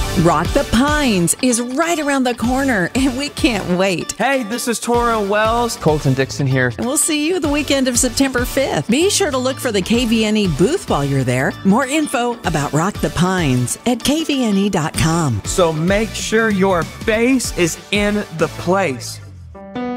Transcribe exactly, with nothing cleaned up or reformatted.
Rock the Pines is right around the corner, and we can't wait. Hey, this is Tora Wells. Colton Dixon here. And we'll see you the weekend of September fifth. Be sure to look for the K V N E booth while you're there. More info about Rock the Pines at K V N E dot com. So make sure your face is in the place.